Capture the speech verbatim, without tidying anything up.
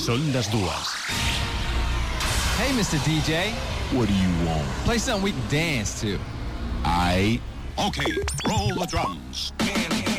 Són les dues. Hey, mister D J. What do you want? Play something we can dance to. I. Okay, roll the drums.